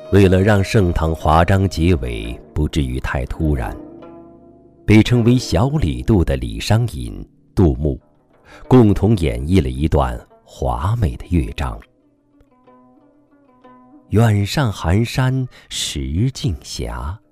为了让盛唐华章结尾不至于太突然，被称为小李杜的李商隐、杜牧共同演绎了一段华美的乐章。远上寒山石径斜，